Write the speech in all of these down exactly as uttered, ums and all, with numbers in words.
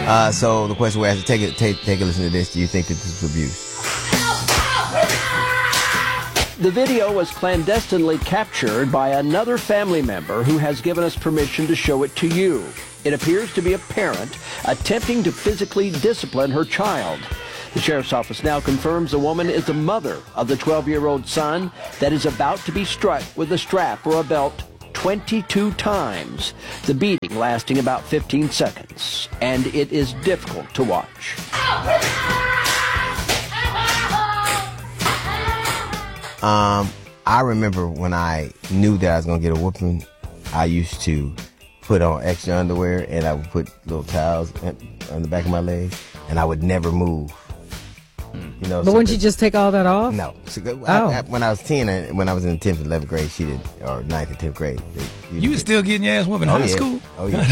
Uh, so the question we asked, take it, take, take a listen to this. Do you think that this is abuse? The video was clandestinely captured by another family member who has given us permission to show it to you. It appears to be a parent attempting to physically discipline her child. The sheriff's office now confirms the woman is the mother of the twelve-year-old son that is about to be struck with a strap or a belt twenty-two times. The beating lasting about fifteen seconds, and it is difficult to watch. Um, I remember when I knew that I was going to get a whooping, I used to put on extra underwear and I would put little towels on the back of my legs and I would never move. You know, but so wouldn't you just take all that off? No. So, oh. I, I, when I was ten, and when I was in the tenth and eleventh grade, she did, or ninth and tenth grade. They, you were still getting your ass whooping in oh, high yeah. school? Oh, yeah.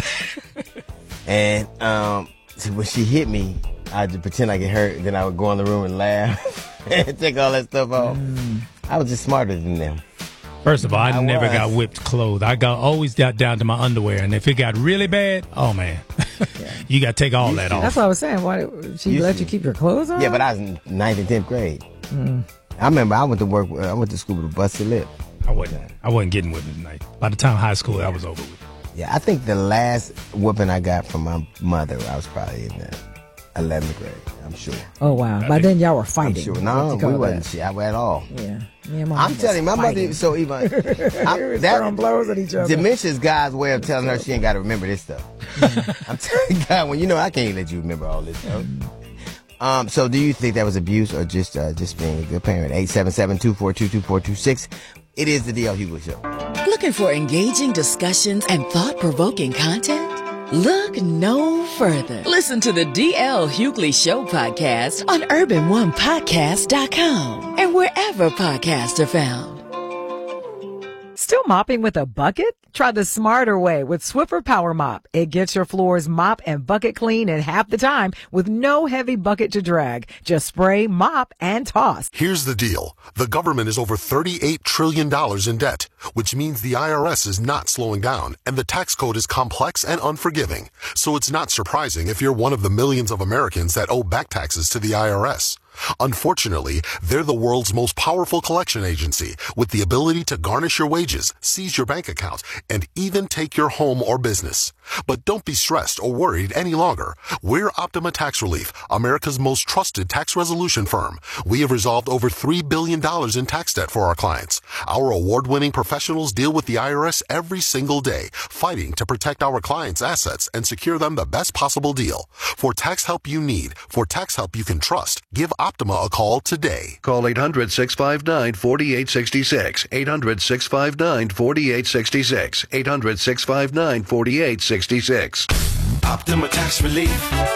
And um, so when she hit me, I'd just pretend I get hurt, and then I would go in the room and laugh and take all that stuff off. Mm. I was just smarter than them. First of all, I, I never was. got whipped clothes. I got always got down to my underwear, and if it got really bad, oh man, yeah. you got to take all you that should. off. That's what I was saying. Why she you let should. you keep your clothes on? Yeah, but I was in ninth and tenth grade. Mm. I remember I went to work. I went to school with a busted lip. I wasn't. I wasn't getting whipped tonight. By the time high school, yeah. I was over with. Yeah, I think the last whooping I got from my mother, I was probably in the eleventh grade. I'm sure. Oh wow! I By then y'all were fighting. I'm sure. No, we wasn't shit at all. Yeah. Me and I'm telling you, my fighting. mother. So even I'm, that throwing blows at each other. Dementia's God's way of telling her she ain't got to remember this stuff. Mm. I'm telling you, God, when you know I can't let you remember all this stuff. Mm. Um. So, do you think that was abuse or just uh, just being a good parent? eight seven seven, two four two, two four two six. It is the D L Hughley Show. Looking for engaging discussions and thought-provoking content? Look no further. Listen to the D L Hughley Show podcast on urban one podcast dot com and wherever podcasts are found. Still mopping with a bucket? Try the smarter way with Swiffer Power Mop. It gets your floors mop and bucket clean in half the time with no heavy bucket to drag. Just spray, mop, and toss. Here's the deal. The government is over thirty-eight trillion dollars in debt, which means the I R S is not slowing down, and the tax code is complex and unforgiving. So it's not surprising if you're one of the millions of Americans that owe back taxes to the I R S. Unfortunately, they're the world's most powerful collection agency with the ability to garnish your wages, seize your bank account, and even take your home or business. But don't be stressed or worried any longer. We're Optima Tax Relief, America's most trusted tax resolution firm. We have resolved over three billion dollars in tax debt for our clients. Our award-winning professionals deal with the I R S every single day, fighting to protect our clients' assets and secure them the best possible deal. For tax help you need, for tax help you can trust, give Optima a call today. Call eight hundred, six five nine, four eight six six. eight hundred, six five nine, four eight six six. eight hundred, six five nine, four eight six six. Optima Tax Relief.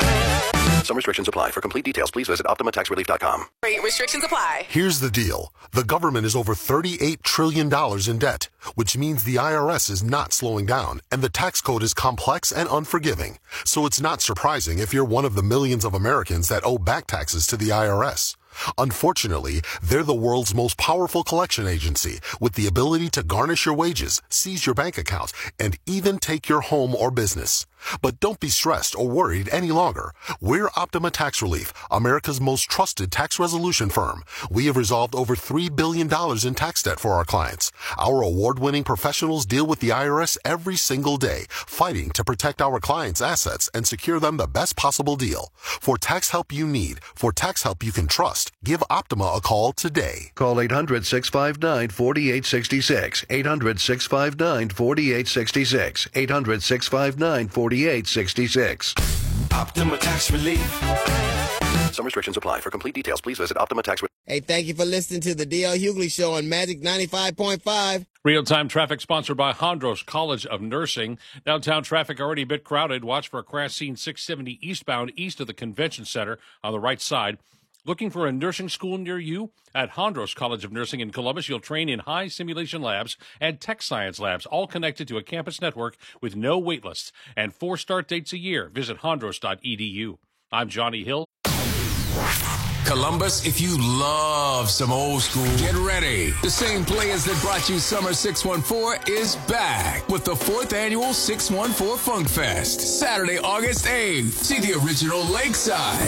Some restrictions apply. For complete details, please visit optima tax relief dot com. Rate restrictions apply. Here's the deal. The government is over thirty-eight trillion dollars in debt, which means the I R S is not slowing down, and the tax code is complex and unforgiving. So it's not surprising if you're one of the millions of Americans that owe back taxes to the I R S. Unfortunately, they're the world's most powerful collection agency with the ability to garnish your wages, seize your bank account, and even take your home or business. But don't be stressed or worried any longer. We're Optima Tax Relief, America's most trusted tax resolution firm. We have resolved over three billion dollars in tax debt for our clients. Our award-winning professionals deal with the I R S every single day, fighting to protect our clients' assets and secure them the best possible deal. For tax help you need, for tax help you can trust, give Optima a call today. Call eight hundred, six five nine, four eight six six. eight hundred, six five nine, four eight six six. eight hundred, six five nine, four eight six six. Optima Tax Relief. Some restrictions apply. For complete details, please visit Optima Tax Relief. Hey, thank you for listening to the D L Hughley Show on Magic ninety-five point five. Real-time traffic sponsored by Hondros College of Nursing. Downtown traffic already a bit crowded. Watch for a crash scene six seventy eastbound east of the Convention Center on the right side. Looking for a nursing school near you? At Hondros College of Nursing in Columbus, you'll train in high simulation labs and tech science labs, all connected to a campus network with no wait lists and four start dates a year. Visit hondros dot e d u. I'm Johnny Hill. Columbus, if you love some old school, get ready. The same players that brought you Summer six one four is back with the fourth annual six one four Funk Fest. Saturday, August eighth. See the original Lakeside.